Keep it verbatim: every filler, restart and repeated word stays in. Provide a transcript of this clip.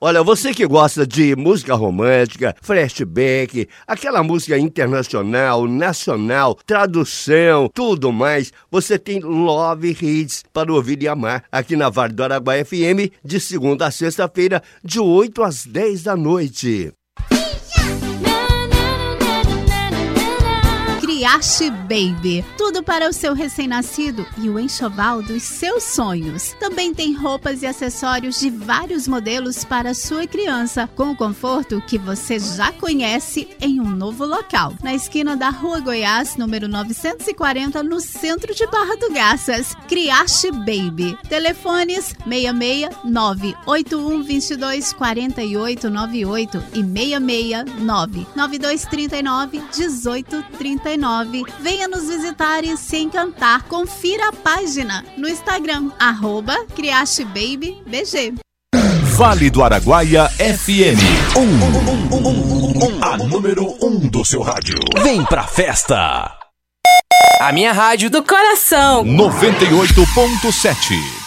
Olha, você que gosta de música romântica, flashback, aquela música internacional, nacional, tradução, tudo mais, você tem Love Hits para ouvir e amar aqui na Vale do Araguaia F M, de segunda a sexta-feira, de oito às dez da noite. Criache Baby, tudo para o seu recém-nascido e o enxoval dos seus sonhos. Também tem roupas e acessórios de vários modelos para a sua criança, com o conforto que você já conhece em um novo local. Na esquina da Rua Goiás, número novecentos e quarenta, no centro de Barra do Garças. Criache Baby. Telefones seis seis nove oito um dois dois quatro oito nove oito e seis seis nove nove dois três nove um oito três nove. Venha nos visitar e se encantar. Confira a página no Instagram, arroba Criache Baby B G. Vale do Araguaia F M, um, um, um, um, um, a número um do seu rádio. Vem pra festa! A minha rádio do coração. noventa e oito ponto sete.